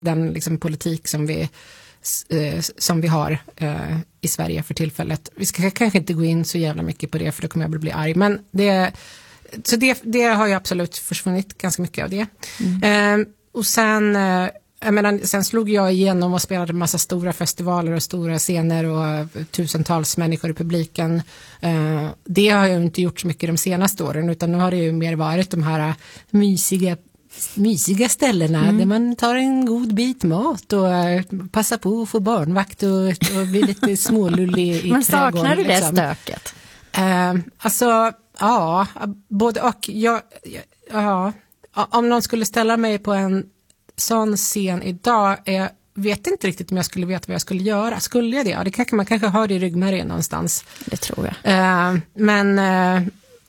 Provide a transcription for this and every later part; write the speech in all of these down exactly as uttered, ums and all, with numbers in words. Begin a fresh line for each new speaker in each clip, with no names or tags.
den liksom politik som vi, eh, som vi har eh, i Sverige för tillfället. Vi ska kanske inte gå in så jävla mycket på det, för då kommer jag bli arg. Men det, så det, det har ju absolut försvunnit ganska mycket av det. Mm. Eh, och sen... Eh, Jag menar, sen slog jag igenom och spelade en massa stora festivaler och stora scener och tusentals människor i publiken. Uh, det har jag inte gjort så mycket de senaste åren, utan nu har det ju mer varit de här mysiga, mysiga ställena mm. där man tar en god bit mat och uh, passar på att få barnvakt och, och bli lite smålullig i
Men
trädgården.
saknar du det
liksom.
stöket?
Uh, alltså, ja, både och. Jag, ja, om någon skulle ställa mig på en sån scen idag, jag vet inte riktigt om jag skulle veta vad jag skulle göra. Skulle jag det? Ja, det kanske man kanske har det i ryggmärgen någonstans.
Det tror jag.
Uh, men uh,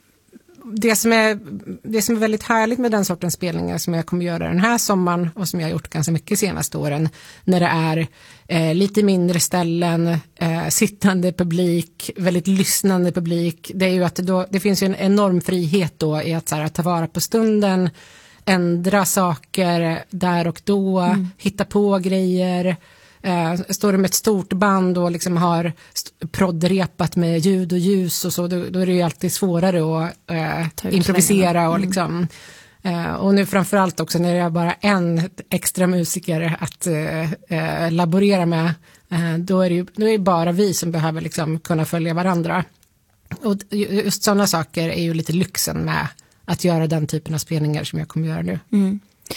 det, som är, det som är väldigt härligt med den sortens spelningar som jag kommer göra den här sommaren och som jag har gjort ganska mycket senaste åren, när det är uh, lite mindre ställen, uh, sittande publik, väldigt lyssnande publik, det är ju att det, då, det finns ju en enorm frihet då i att, så här, att ta vara på stunden, ändra saker där och då, mm. hitta på grejer. Eh, står det med ett stort band och liksom har st- proddrepat med ljud och ljus och så, då, då är det ju alltid svårare att eh, improvisera och liksom. Eh, och nu framförallt också när det är bara en extra musiker att eh, laborera med, eh, då är det ju då är det bara vi som behöver liksom kunna följa varandra. Och just sådana saker är ju lite lyxen med att göra den typen av spelningar som jag kommer göra nu.
Mm.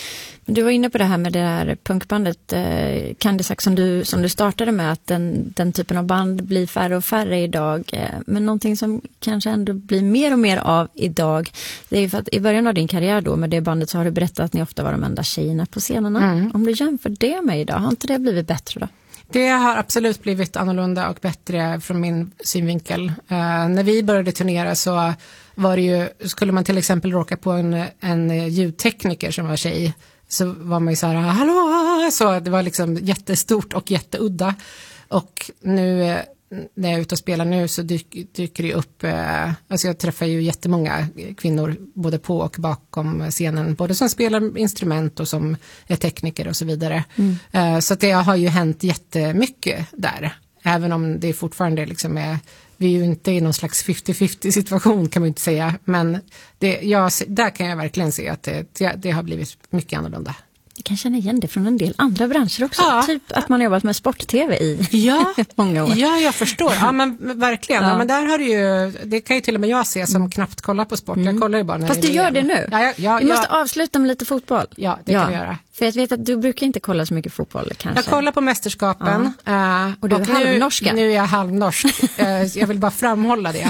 Du var inne på det här med det här punkbandet eh, Candysax som du, som du startade med, att den, den typen av band blir färre och färre idag. Eh, men någonting som kanske ändå blir mer och mer av idag, det är ju för att i början av din karriär då med det bandet så har du berättat att ni ofta var de enda tjejerna på scenerna. Mm. Om du jämför det med idag, har inte det blivit bättre då?
Det har absolut blivit annorlunda och bättre från min synvinkel. Uh, när vi började turnera så var det ju, skulle man till exempel råka på en, en ljudtekniker som var tjej, så var man ju så här, hallå, så det var liksom jättestort och jätteudda. Och nu när jag är ute och spelar nu så dyker, dyker det upp, eh, alltså jag träffar ju jättemånga kvinnor både på och bakom scenen, både som spelar instrument och som är tekniker och så vidare. Mm. Eh, så att det har ju hänt jättemycket där, även om det fortfarande liksom är, vi är ju inte i någon slags fifty-fifty situation kan man inte säga, men det, jag, där kan jag verkligen se att det, det, det har blivit mycket annorlunda.
Jag kan känna igen det från en del andra branscher också. Ja. Typ att man har jobbat med sport-tv i
ja.
många år.
Ja, jag förstår. Ja, men verkligen. Ja. Ja, men där har du ju, det kan ju till och med jag se som mm. knappt kollar på sport. Mm. Jag kollar ju bara när
Fast du gör det nu.
Ja, ja, ja,
vi måste
ja.
avsluta med lite fotboll.
Ja, det ja. kan vi göra.
För jag vet att du brukar inte kolla så mycket fotboll kanske.
Jag kollar på mästerskapen.
Ja. Uh, och du är halvnorska.
Nu, nu är jag halvnorsk. uh, jag vill bara framhålla det.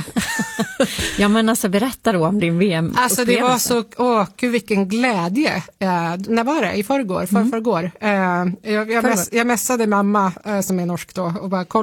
Ja, men alltså berätta då om din V M-upplevelse.
Alltså det var så, åh gud vilken glädje. Uh, när var det? I förrgår? För, mm. förrgår. Uh, jag, jag, mäss, jag mässade mamma uh, som är norsk då och bara kolla